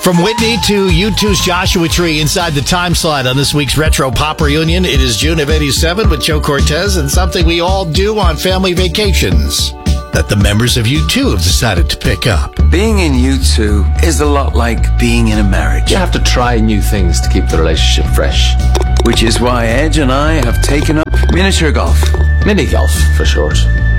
From Whitney to U2's Joshua Tree inside the time slot on this week's Retro Pop Reunion. It is June of 87 with Joe Cortez and something we all do on family vacations that the members of U2 have decided to pick up. Being in U2 is a lot like being in a marriage. You have to try new things to keep the relationship fresh. Which is why Edge and I have taken up miniature golf. Mini golf, for short.